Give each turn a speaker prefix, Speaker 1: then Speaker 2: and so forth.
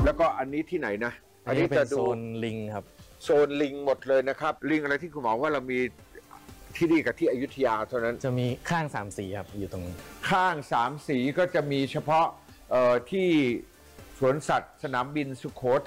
Speaker 1: แล้วก็อันนี้ที่ไหนนะ
Speaker 2: อันนี้เป็นโซนลิงครับ
Speaker 1: โซนลิงหมดเลยนะครับลิงอะไรที่คุณหมอว่าเรามีที่นี่กับที่อยุธยาเท่านั้น
Speaker 2: จะมีข้าง3 สีครับอยู่ตรงนี้
Speaker 1: ข้าง3 สีก็จะมีเฉพาะที่สวนสัตว์สนามบินสุโขทัย